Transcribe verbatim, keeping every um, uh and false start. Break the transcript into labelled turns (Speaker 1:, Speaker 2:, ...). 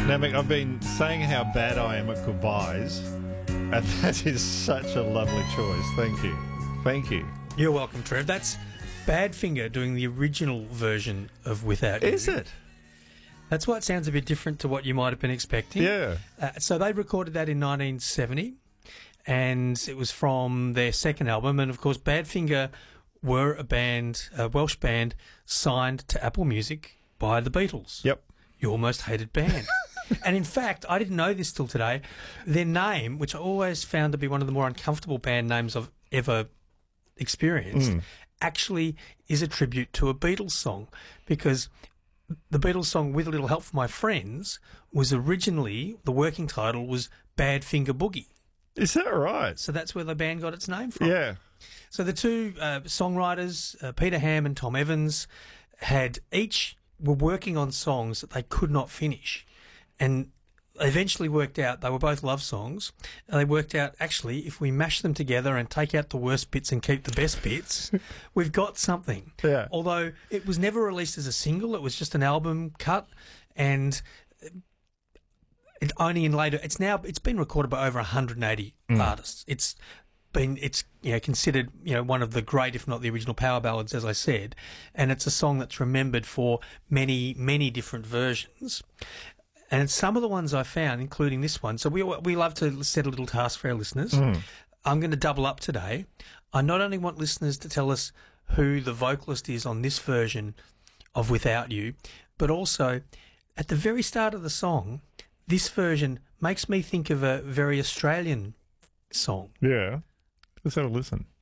Speaker 1: Now, Mick, I've been saying how bad I am at goodbyes, and that is such a lovely choice. Thank you. Thank you.
Speaker 2: You're welcome, Trev. That's Badfinger doing the original version of Without You.
Speaker 1: Is it?
Speaker 2: That's why it sounds a bit different to what you might have been expecting.
Speaker 1: Yeah.
Speaker 2: Uh, so they recorded that in nineteen seventy, and it was from their second album. And, of course, Badfinger were a band, a Welsh band, signed to Apple Music by the Beatles.
Speaker 1: Yep.
Speaker 2: Your most hated band. And in fact, I didn't know this till today, their name, which I always found to be one of the more uncomfortable band names I've ever experienced,
Speaker 1: Mm.
Speaker 2: actually is a tribute to a Beatles song, because the Beatles song With a Little Help from My Friends was originally, the working title was Badfinger Boogie.
Speaker 1: Is that right?
Speaker 2: So that's where the band got its name from.
Speaker 1: Yeah.
Speaker 2: So the two uh, songwriters, uh, Peter Ham and Tom Evans, had each were working on songs that they could not finish. And eventually worked out, they were both love songs, and they worked out, actually, if we mash them together and take out the worst bits and keep the best bits, we've got something.
Speaker 1: Yeah.
Speaker 2: Although it was never released as a single, it was just an album cut, and it only in later, it's now, it's been recorded by over one hundred eighty
Speaker 1: Mm.
Speaker 2: artists. It's been, it's, you know, considered, you know, one of the great, if not the original power ballads, as I said, and it's a song that's remembered for many, many different versions. And some of the ones I found, including this one, so we we love to set a little task for our listeners.
Speaker 1: Mm.
Speaker 2: I'm going to double up today. I not only want listeners to tell us who the vocalist is on this version of Without You, but also at the very start of the song, this version makes me think of a very Australian song.
Speaker 1: Yeah. Let's have a listen.